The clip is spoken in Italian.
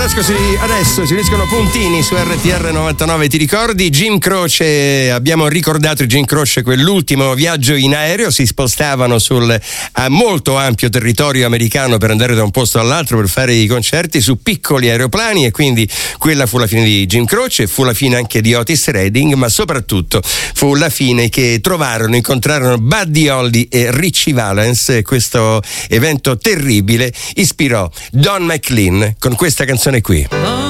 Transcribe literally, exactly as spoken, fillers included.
Francesco, si, adesso si uniscono puntini su R T R novantanove. Ti ricordi Jim Croce? Abbiamo ricordato Jim Croce, quell'ultimo viaggio in aereo. Si spostavano sul a molto ampio territorio americano per andare da un posto all'altro per fare i concerti su piccoli aeroplani, e quindi quella fu la fine di Jim Croce, fu la fine anche di Otis Redding, ma soprattutto fu la fine che trovarono, incontrarono Buddy Holly e Ritchie Valens. Questo evento terribile ispirò Don McLean con questa canzone qui.